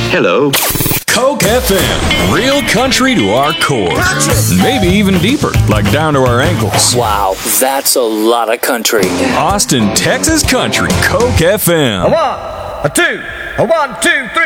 Hello. Coke FM, real country to our core. Country. Maybe even deeper, like down to our ankles. Wow, that's a lot of country. Austin, Texas country, Coke FM. A 1, a 2, a 1, 2, 3.